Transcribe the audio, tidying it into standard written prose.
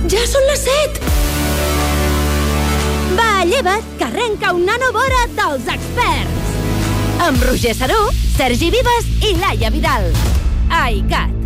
Ja són les 7! Va, lleva't, que arrenca una nova hora dels experts! Amb Roger Saró, Sergi Vives i Laia Vidal. Ai, Cat!